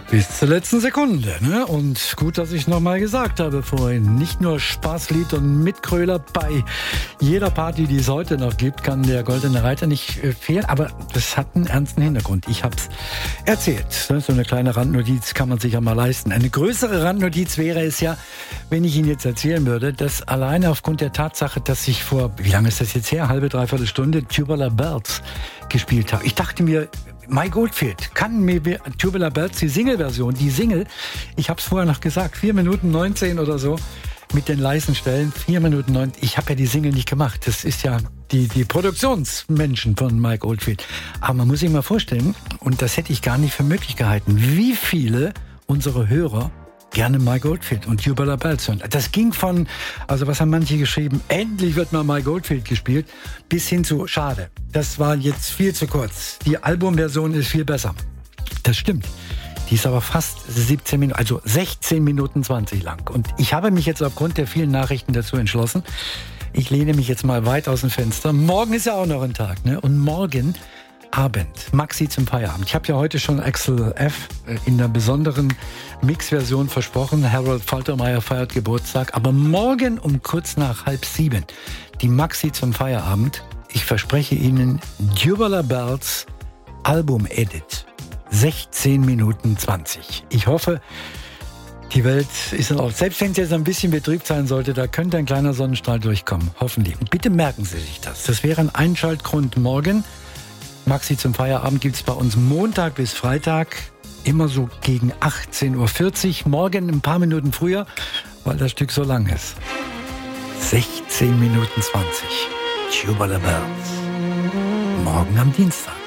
Bis zur letzten Sekunde, ne? Und gut, dass ich nochmal gesagt habe vorhin, nicht nur Spaßlied und Mitgröler, bei jeder Party, die es heute noch gibt, kann der Goldene Reiter nicht fehlen, aber das hat einen ernsten Hintergrund. Ich hab's erzählt, ne? So eine kleine Randnotiz kann man sich ja mal leisten. Eine größere Randnotiz wäre es ja, wenn ich Ihnen jetzt erzählen würde, dass alleine aufgrund der Tatsache, dass ich vor, wie lange ist das jetzt her, halbe, dreiviertel Stunde, Tubular Bells gespielt habe. Ich dachte mir, Mike Oldfield kann mir Tubular Bells, die Single-Version, die Single, ich habe es vorher noch gesagt, 4 Minuten 19 oder so, mit den leisen Stellen, 4 Minuten 19, ich habe ja die Single nicht gemacht, das ist ja die Produktionsmenschen von Mike Oldfield. Aber man muss sich mal vorstellen, und das hätte ich gar nicht für möglich gehalten, wie viele unserer Hörer gerne Mike Oldfield und Tubular Bells hören. Das ging von, also was haben manche geschrieben, endlich wird mal Mike Oldfield gespielt, bis hin zu, schade, das war jetzt viel zu kurz. Die Albumversion ist viel besser. Das stimmt. Die ist aber fast 17 Minuten, also 16 Minuten 20 lang. Und ich habe mich jetzt aufgrund der vielen Nachrichten dazu entschlossen, ich lehne mich jetzt mal weit aus dem Fenster. Morgen ist ja auch noch ein Tag, ne? Und morgen Abend, Maxi zum Feierabend. Ich habe ja heute schon Axel F. in der besonderen Mix-Version versprochen. Harold Faltermeier feiert Geburtstag. Aber morgen um kurz nach 6:30 die Maxi zum Feierabend. Ich verspreche Ihnen Tubular Bells Album-Edit. 16 Minuten 20. Ich hoffe, die Welt ist dann auch, selbst wenn es jetzt ein bisschen betrübt sein sollte, da könnte ein kleiner Sonnenstrahl durchkommen. Hoffentlich. Und bitte merken Sie sich das. Das wäre ein Einschaltgrund morgen. Maxi zum Feierabend gibt es bei uns Montag bis Freitag, immer so gegen 18:40 Uhr. Morgen ein paar Minuten früher, weil das Stück so lang ist. 16 Minuten 20. Tubular Bells. Morgen am Dienstag.